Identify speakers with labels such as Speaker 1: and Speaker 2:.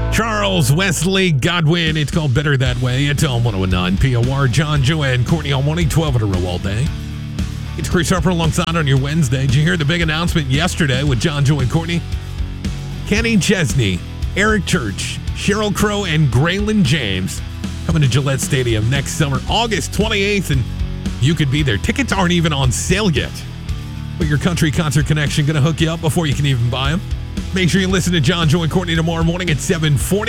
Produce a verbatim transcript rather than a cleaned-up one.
Speaker 1: Charles Wesley Godwin. It's called Better That Way. It's on one oh nine P O R. John, Joanne, Courtney on one eight twelve in a row all day. It's Chris Harper alongside on your Wednesday. Did you hear the big announcement yesterday with John, Joe, and Courtney? Kenny Chesney, Eric Church, Sheryl Crow, and Graylin James coming to Gillette Stadium next summer, August twenty-eighth, and you could be there. Tickets aren't even on sale yet. But your country concert connection going to hook you up before you can even buy them. Make sure you listen to John, Joe, and Courtney tomorrow morning at seven forty.